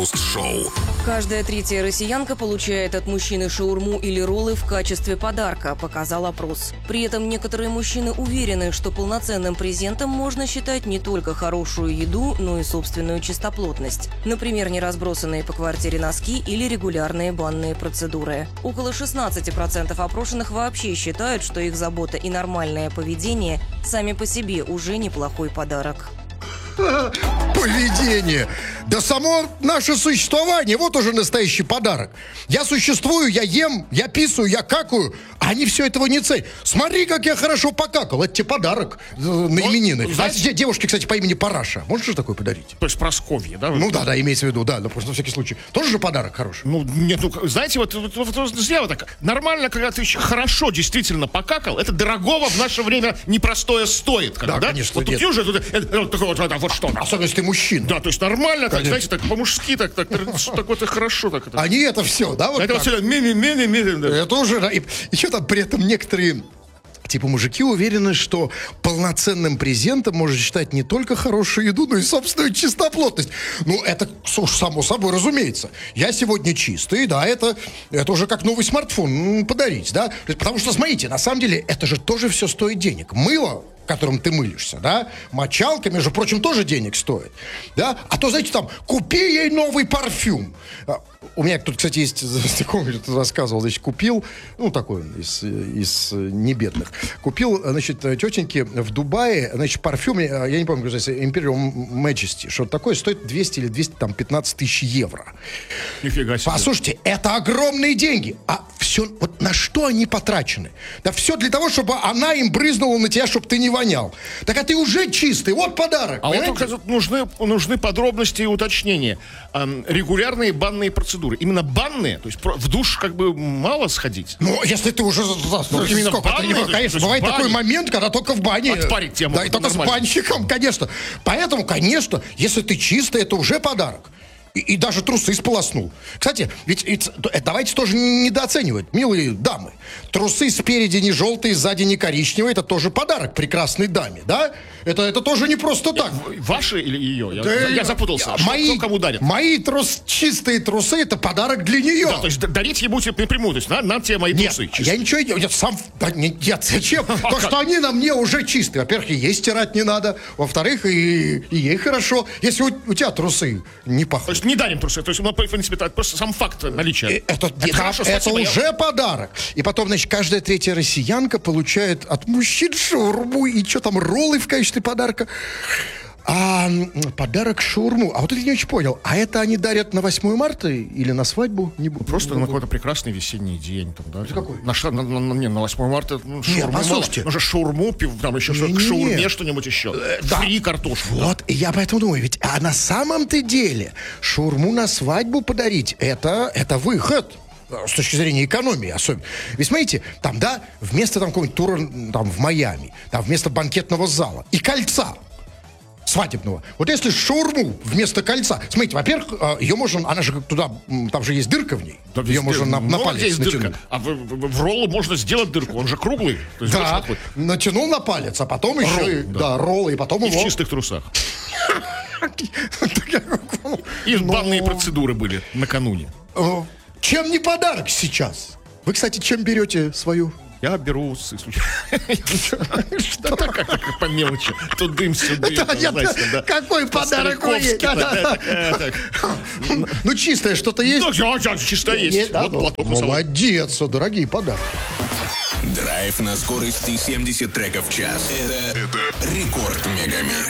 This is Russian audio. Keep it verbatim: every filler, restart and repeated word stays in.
Шоу. Каждая третья россиянка получает от мужчины шаурму или роллы в качестве подарка, показал опрос. При этом некоторые мужчины уверены, что полноценным презентом можно считать не только хорошую еду, но и собственную чистоплотность. Например, неразбросанные по квартире носки или регулярные банные процедуры. Около шестнадцать процентов опрошенных вообще считают, что их забота и нормальное поведение сами по себе уже неплохой подарок. Поведение. Да само наше существование, вот уже настоящий подарок. Я существую, я ем, я писаю, я какаю, а они все этого не ценят. Смотри, как я хорошо покакал. Это тебе подарок на именины. Вот, знаете, а девушке, кстати, по имени Параша. Можешь же такое подарить? То есть Прасковья, да? Ну да, да, имеется в виду, да, но просто на всякий случай. Тоже же подарок хороший. Ну, нет, ну, знаете, вот, вот, вот, вот зря вот так. Нормально, когда ты хорошо действительно покакал, это дорогого в наше время непростое стоит. Когда, да, да, конечно. Вот тут уже, тут, это, вот, вот, вот, вот что. Особенно, если ты мужчина. Да, то есть нормально, так, знаете, так по-мужски, так, так, так, так вот и хорошо. Так, это. Они это все, да? Вот это вот все, ми-ми-ми-ми-ми. Да. Это уже, да. И еще там при этом некоторые... Типа мужики уверены, что полноценным презентом можно считать не только хорошую еду, но и собственную чистоплотность. Ну, это само собой разумеется. Я сегодня чистый, да, это, это уже как новый смартфон подарить, да. Потому что, смотрите, на самом деле, это же тоже все стоит денег. Мыло, которым ты мылишься, да, мочалка, между прочим, тоже денег стоит, да. А то, знаете, там, купи ей новый парфюм. У меня тут, кстати, есть знакомый, кто рассказывал, значит, купил, ну, такой он из, из небедных, купил, значит, тетеньке в Дубае, значит, парфюм, я не помню, как называется, Imperial Majesty, что-то такое, стоит двести или двести пятнадцать тысяч евро. Нифига себе. Послушайте, это огромные деньги, а все, вот на что они потрачены? Да все для того, чтобы она им брызнула на тебя, чтобы ты не вонял. Так а ты уже чистый, вот подарок. А вот тут нужны, нужны подробности и уточнения. Эм, регулярные банные процедуры. Именно банные, то есть в душ как бы мало сходить. Ну, если ты уже... Ну, именно сколько, банные, это, конечно, бывает такой момент, когда только в бане. Отпарить тему. Да, и только нормально. С банщиком, конечно. Поэтому, конечно, если ты чистый, это уже подарок. И, и даже трусы сполоснул. Кстати, ведь, ведь давайте тоже не недооценивать, милые дамы. Трусы спереди не желтые, сзади не коричневые. Это тоже подарок прекрасной даме, да? Это, это тоже не просто так. Ваши или ее? Я, да, я запутался. Мои, кто кому дарит? Мои трус, чистые трусы — это подарок для нее. Да, то есть дарить ему напрямую. То есть на, на тебе мои нет, трусы чистые. Я ничего не... Я сам... Да, не, нет, зачем? То, что они на мне уже чистые. Во-первых, и ей стирать не надо. Во-вторых, и, и ей хорошо. Если у, у тебя трусы не пахнут. Не дарим трусы, то есть, ну, в принципе, это просто сам факт наличия. Это, это, это, хорошо, это уже я... подарок. И потом, значит, каждая третья россиянка получает от мужчин шаурму и что там, роллы в качестве подарка. А подарок шаурму. А вот это я не очень понял. А это они дарят на восьмое марта или на свадьбу? Не буду. Просто на какой-то прекрасный весенний день. Там, да? Это какой? На, на, на, не, на восьмое марта ну, шаурму. Нет, послушайте. Ну же шаурму, там еще что-то, к шаурме что-нибудь еще. Да. Фри картошку. Вот, да. И я поэтому думаю, ведь а на самом-то деле шаурму на свадьбу подарить, это, это выход. С точки зрения экономии особенно. Ведь смотрите, там, да, вместо там какого-нибудь тура там, в Майами, там вместо банкетного зала и кольца свадебного. Вот если шаурму вместо кольца, смотрите, во-первых, ее можно, она же туда, там же есть дырка в ней, да, ее можно на, на палец натянуть. А в, в, в роллу можно сделать дырку, он же круглый. То есть да, натянул на палец, а потом ролл, еще и, да. Да, ролл, и потом и его... в чистых трусах. И банные процедуры были накануне. Чем не подарок сейчас? Вы, кстати, чем берете свою... Я беру что так как по мелочи. Тут дым, все дым. Какой подарок вы есть? Ну, чистое что-то есть? Чистое есть. Молодец, дорогие подарки. Драйв на скорости семьдесят треков в час. Это Рекорд Мегамикс.